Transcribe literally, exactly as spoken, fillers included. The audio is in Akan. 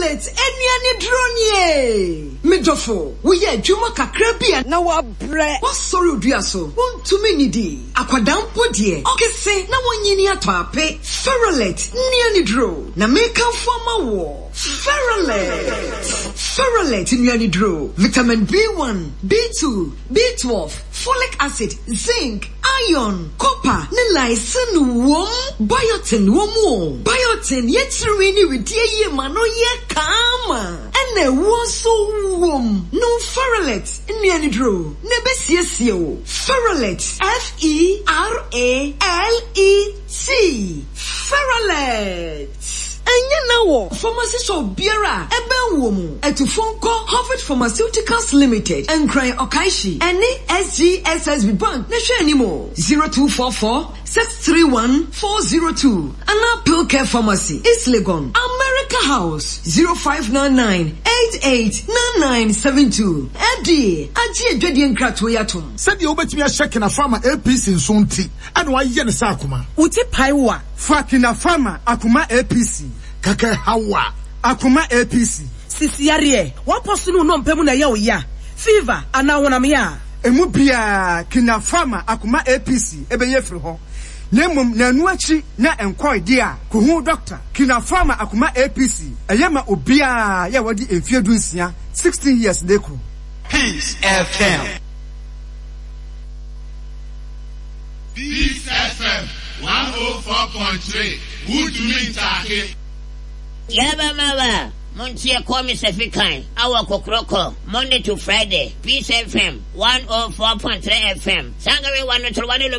Ferrolet enuani dronye. Medofo, we ye juma kakrabia na wa bre. What sorry do so? Won to many di. Akwadampo die. Okay say na wonyini ato ape. Ferrolet niani dro. Na make am forma wo. Ferrolet. Ferrolet enuani dro. Vitamin B one, B two, B twelve, folic acid, zinc, iron, copper, ne lysine wom, biotin womo. Biotin yetrini with ye mano ye kama. And there was so wom. No Ferrolet enuani dro. Nebesiesio. Ferrolet. F E R A L E T. Ferrolet. Enya na wo pharmacy shop biara ebe wo mu etu phone call Harvard Pharmaceuticals Limited and Cry Okaishi any S G S S B Bank na hwe animo zero two four four six three one four zero two Ana Pill Care Pharmacy East Legon America House zero five nine nine eight eight nine nine seven two Edi aji edwedi nkrato yatom said you obetimi a check na farmer A P C nsonti and why ye ne sa akoma uti paiwa fakina farmer akoma A P C kaka hawa akoma A P C sisiare wa posunu no mpemu na ya oya fever ana wonam ya emu bia kina farmer akoma A P C ebeye firi ho nemum na anu achi na enkoy dia ko hu doctor kina farmer akoma A P C eyema obia ya wadi emfiedu nsia sixteen years deku Peace F M Peace F M one oh four point three Good to meet you. Yaba mama, Monsieur Kwame Sefikai, our Kokroko, Monday to Friday, Peace F M, one oh four point three F M, Sangare one oh one